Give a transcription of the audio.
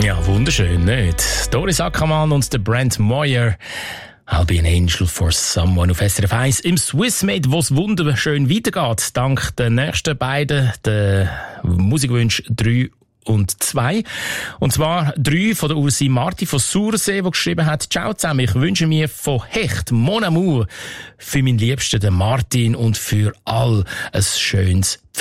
Ja, wunderschön, nicht? Doris Ackermann und der Brent Moyer. I'll be an angel for someone auf SRF 1 im Swissmade, wo es wunderschön weitergeht. Dank den nächsten beiden, den Musikwünsch 3 und 2. Und zwar 3 von der Ursi Marti von Sursee, die geschrieben hat: Ciao zusammen, ich wünsche mir von Hecht, Mon Amour, für meinen Liebsten, den Martin, und für all ein schönes